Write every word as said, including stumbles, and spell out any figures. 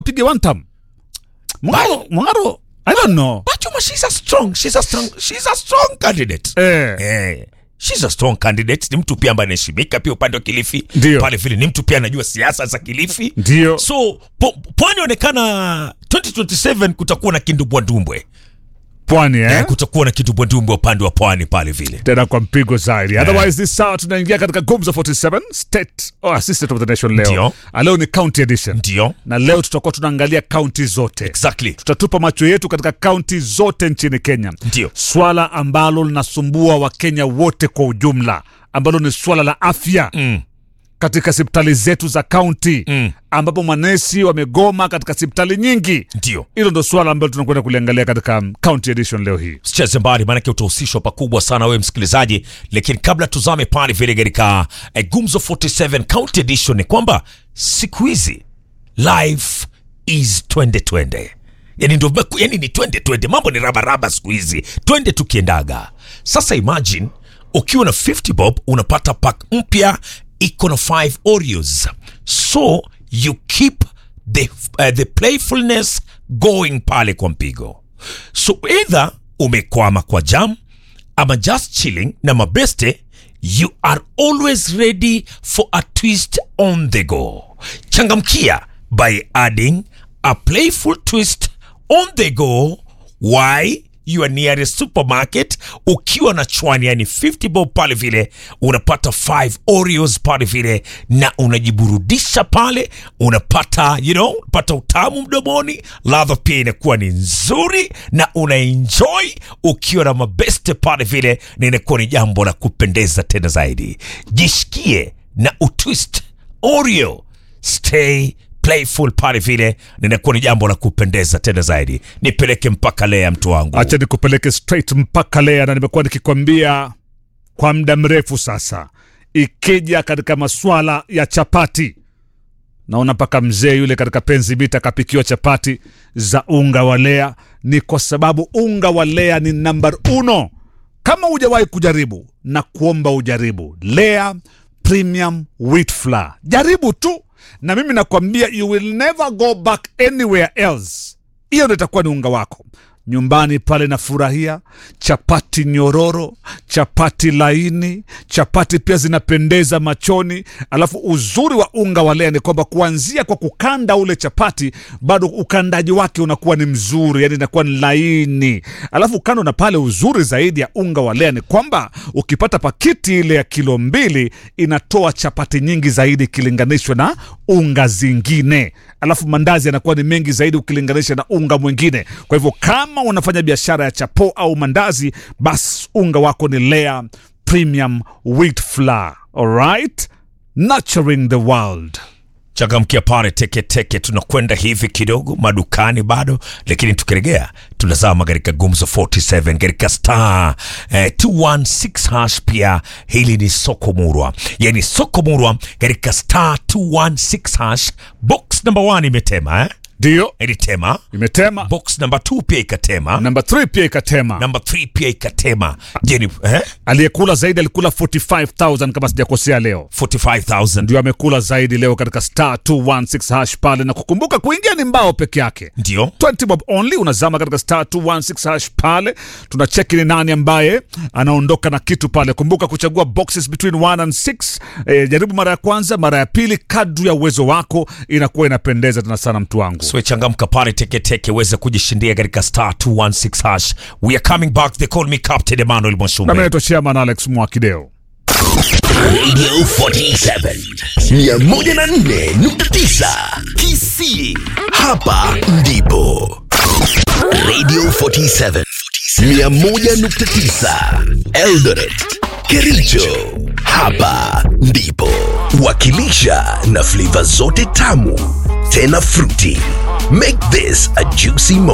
pige one term. Mwangaro, Mwangaro, I don't know. But she's a strong, she's a strong, she's a strong candidate. Eh. Eh. She's a strong candidate. Ni mtu pia ambaye anaheshimika pia upande wa Kilifi. Ndiyo. Pale vile ni mtu pia anajua siasa za Kilifi. Ndio. So po, Pwani onekana twenty twenty-seven kutakuwa na kindumbwandumbwe. Pwani eh? Eh, kutakuwa na kindumbwandumbwe upande wa Pwani pale vile. Tena kwa mpigo zaidi. Eh. Otherwise this hour tunaingia katika Gumzo forty-seven State or Assistant of the Nation leo. Ndio. Leo ni county edition. Ndio. Na leo tutakuwa tunaangalia county zote. Exactly. Tutatupa macho yetu katika county zote nchini Kenya. Ndio. Swala ambalo linasumbua Wakenya wote kwa ujumla, ambalo ni swala la afya. Mm. Katika hospitali zetu za county, Mm. ambapo manesi wamegoma katika hospitali nyingi. Ndio. Hilo ndo swala ambalo tunakwenda kuliangalia katika county edition leo hii. Sicheze mbali maanake utahusishwa pakubwa sana wewe msikilizaji, lakini kabla tuzame pale vile katika eh, Gumzo forty-seven County Edition ni kwamba siku hizi life is twenty twenty. Yani ndio yani ni twenty twenty, mambo ni raba raba siku hizi. Twende tukiendaga. Sasa imagine ukiwa na fifty bob unapata pack mpya iko na five Oreos. So you keep the uh, the playfulness going pale kwa mpigo. So either umekwama kwa jam ama just chilling na mabeste, you are always ready for a twist on the go. Changamkia by adding a playful twist on the go. Why? Your nearest supermarket. Ukiwa na chwani yani fifty bob pale vile unapata five Oreos pale vile na unajiburudisha pale, unapata you know, unapata utamu mdomoni, ladha pia inakuwa ni nzuri na unaenjoy ukiwa na mabeste pale vile, na inakuwa ni jambo la kupendeza tena zaidi. Jishikie na utwist Oreo, stay playful pale vile, ninakuwa ni jambo la kupendeza tena zaidi. Nipeleke mpaka lea mtu wangu. Acha nikupeleke straight mpaka lea, na nimekuwa nikikwambia kwa muda mrefu sasa, ikija katika maswala ya chapati. Naona paka mzee yule katika penzi bita kapikiwa chapati za unga wa lea, ni kwa sababu unga wa lea ni number uno. Kama hujawahi kujaribu na kuomba ujaribu Lea Premium Wheat Flour. Jaribu tu. Na mimi nakwambia you will never go back anywhere else. Hiyo ndio itakuwa ni unga wako. Nyumbani pale na furahia chapati nyororo, chapati laini, chapati pia zinapendeza machoni. Alafu uzuri wa unga wa Lea ni kwamba kuanzia kwa kukanda ule chapati, bado ukandaji wake unakuwa ni mzuri, yani inakuwa ni laini. Alafu kando na pale, uzuri zaidi ya unga wa Lea ni kwamba ukipata pakiti ile ya kilo mbili inatoa chapati nyingi zaidi ikilinganishwa na unga zingine. Alafu mandazi yanakuwa ni mengi zaidi ukilinganisha na unga mwingine. Kwa hivyo kama unafanya biashara ya chapo au mandazi, bas unga wako ni Lea Premium Wheat Flour. Alright? Nurturing the world. Changamkia pale teke teke, tunakwenda hivi kidogo madukani bado, lakini tukirejea tunazama katika Gumzo forty-seven katika star eh, two one six hash. Pia hili ni soko murwa, yani soko murwa katika star two one six hash. Box number one imetema eh? Ndio. Ilitema. Imetema. Box number two pia ikatema. Number three pia ikatema. Number three pia ikatema. Jeni, eh? Aliyekula zaidi alikula forty-five thousand kama sijakosea leo. forty-five thousand. Ndio amekula zaidi leo katika star two one six hash pale, na kukumbuka kuingia ni mbao peke yake. Ndio. twenty bob only, unazama katika star two one six hash pale. Tunacheki ni nani ambaye anaondoka na kitu pale. Kumbuka kuchagua boxes between one and six. E, jaribu mara ya kwanza, mara ya pili, kadri ya uwezo wako inakuwa inapendeza tena sana mtu wangu. So changamka pale teke teke uweze kujishindia katika star two one six hash. We are coming back. They call me Captain Emmanuel Mwashumbe. Na mimi naitwa Chairman Alex Mwakideo. Radio forty-seven mia moja na nne nukta tisa Kisii. Hapa ndipo Radio forty-seven mia moja nukta tisa Eldoret, Kericho. Hapa ndipo wakilisha na flavor zote tamu tena fruity. Make this a juicy moment.